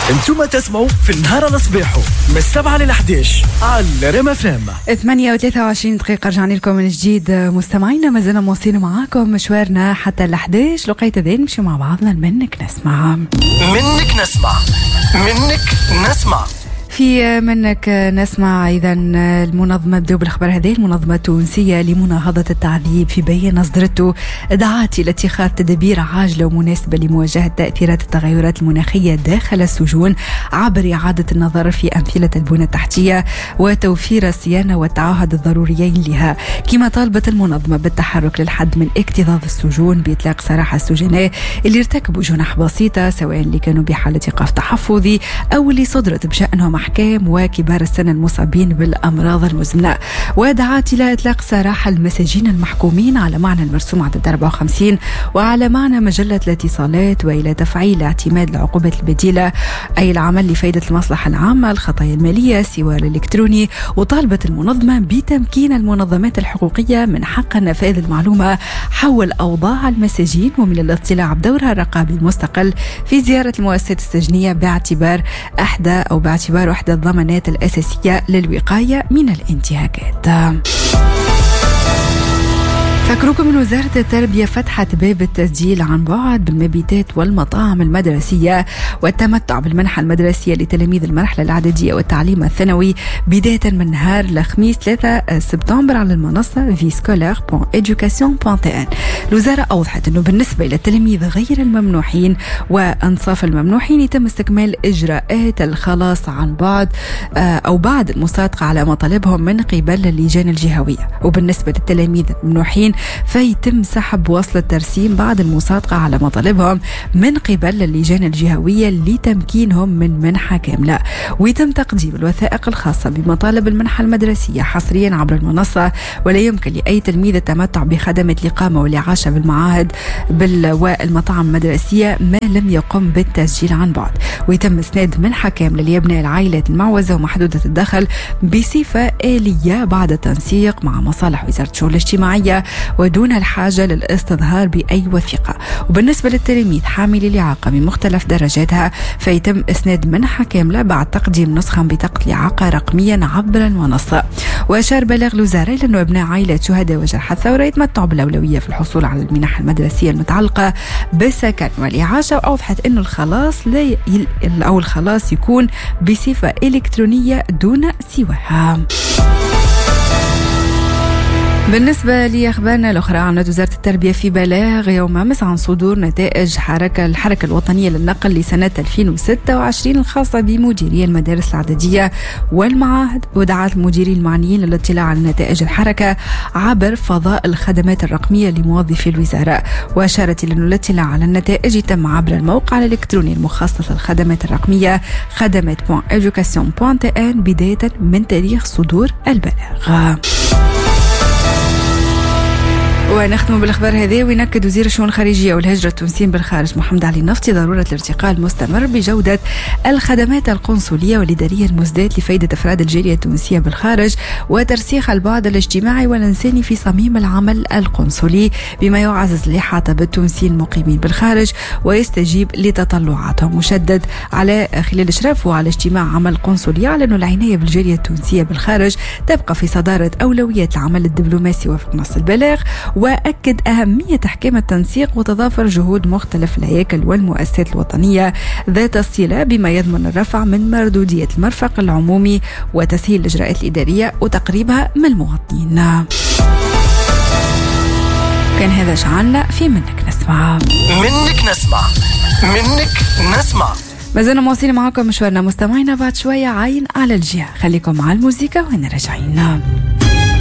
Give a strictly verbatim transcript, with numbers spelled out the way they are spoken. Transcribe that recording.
انتم تسمعوا في النهار الصباحو من السبعة للحداش على ريم اف ام. ثمانية وثلاثة وعشرين دقيقة رجعنا لكم من جديد مستمعينا، ما زلنا مواصلين معاكم مشوارنا حتى الحداش. لقيت ذين نمشي مع بعضنا منك نسمع منك نسمع منك نسمع في منك نسمع. إذا المنظمة بدو بالخبر هذه، المنظمة التونسية لمناهضة التعذيب في بيان أصدرته دعات إلى اتخاذ تدابير عاجلة ومناسبة لمواجهة تأثيرات التغيرات المناخية داخل السجون عبر إعادة النظر في أمثلة البنى التحتية وتوفير الصيانة والتعهد الضروريين لها. كما طالبت المنظمة بالتحرك للحد من اكتظاظ السجون بإطلاق سراح السجناء اللي ارتكبوا جنح بسيطة، سواء اللي كانوا بحالة إيقاف تحفظي أو اللي صدرت بشأنهم أحكام، وكبار السن المصابين بالأمراض المزمنة. ودعات إلى إطلاق سراح المساجين المحكومين على معنى المرسوم عدد أربعة وخمسين وعلى معنى مجلة الاتصالات، وإلى تفعيل اعتماد العقوبات البديلة أي العمل لفائدة المصلحة العامة، الخطايا المالية، السوار الإلكتروني. وطالبت المنظمة بتمكين المنظمات الحقوقية من حق نفاذ المعلومة حول أوضاع المساجين ومن الاطلاع بدورها الرقابي المستقل في زيارة المؤسسات السجنية باعتبار أحدى أو باعتبار واحدة الضمانات الأساسية للوقاية من الانتهاكات. فكركم من وزارة التربية فتحت باب التسجيل عن بعد بالمبيتات والمطاعم المدرسية والتمتع بالمنحة المدرسية لتلاميذ المرحلة الإعدادية والتعليم الثانوي بداية من نهار الخميس ثلاثة سبتمبر على المنصة في سكولار بون إدوكاسيون بون تي إن. الوزارة أوضحت أنه بالنسبة إلى التلاميذ غير الممنوحين وأنصاف الممنوحين يتم استكمال إجراءات الخلاص عن بعد أو بعد المصادقة على مطالبهم من قبل اللجان الجهوية. وبالنسبة للتلاميذ الممنوحين فيتم سحب وصل الترسيم بعد المصادقة على مطالبهم من قبل اللجان الجهوية لتمكينهم من منحة كاملة. ويتم تقديم الوثائق الخاصة بمطالب المنحة المدرسية حصريا عبر المنصة، ولا يمكن لأي تلميذ التمتع بخدمة الإقامة والإعاشة بالمعاهد والمطاعم المدرسية ما لم يقم بالتسجيل عن بعد. ويتم إسناد منحة كاملة لأبناء العائلات المعوزة ومحدودة الدخل بصفة آلية بعد التنسيق مع مصالح وزارة الشؤون الاجتماعية ودون الحاجة للاستظهار بأي وثيقة. وبالنسبة للتلاميذ حاملي الإعاقة بمختلف درجاتها فيتم إسناد منحة كاملة بعد تقديم نسخة بطاقة الإعاقة رقميا عبر المنصة. وأشار بلاغ الوزارة إلى أن أبناء عائلة شهداء وجرحى الثورة يتمتعوا بالأولوية في الحصول على المنح المدرسية المتعلقة بالسكن والإعاشة. وأوضحت أن الخلاص لا ي... أو الخلاص يكون بصفة إلكترونية دون سواها. بالنسبة لأخبارنا الأخرى، أعلنت وزارة التربية في بلاغ يوم أمس عن صدور نتائج حركة الحركة الوطنية للنقل لسنة ألفين وستة وعشرين الخاصة بمديري المدارس الإعدادية والمعاهد. ودعت المديرين المعنيين للاطلاع على نتائج الحركة عبر فضاء الخدمات الرقمية لموظفي الوزارة. وأشارت إلى أن الاطلاع على النتائج يتم عبر الموقع الإلكتروني المخصص للخدمات الرقمية خدمات بون إدوكاسيون بون تي إن بداية من تاريخ صدور البلاغ. ونختم بالأخبار هذه. وينكد وزير الشؤون الخارجية والهجرة التونسيين بالخارج محمد علي النفطي ضرورة الارتقاء المستمر بجودة الخدمات القنصلية والإدارية المزداد لفائدة أفراد الجالية التونسية بالخارج وترسيخ البعد الاجتماعي والإنساني في صميم العمل القنصلي بما يعزز الإحاطة بالتونسيين المقيمين بالخارج ويستجيب لتطلعاتهم. مشدد على خلال إشرافه على اجتماع عمل قنصلي على أن العناية بالجالية التونسية بالخارج تبقى في صدارة أولويات العمل الدبلوماسي وفق نص البلاغ. وأكد أهمية تحكيم التنسيق وتضافر جهود مختلف الهياكل والمؤسسات الوطنية ذات الصلة بما يضمن الرفع من مردودية المرفق العمومي وتسهيل الإجراءات الإدارية وتقريبها من المواطنين. كان هذا شعارنا في منك نسمع. منك نسمع منك نسمع. ما زلنا مواصلين معاكم مشوارنا مستمعينا. بعد شوية عاين على الجهة، خليكم مع الموسيقى وهنا راجعين.